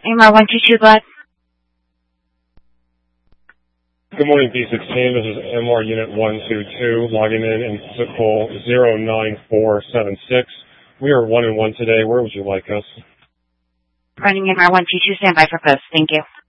MR122 Bud. Good morning, B16. This is MR Unit 122 logging in Sickle 09476. We are 1 and 1 today. Where would you like us? Running MR122, standby for post. Thank you.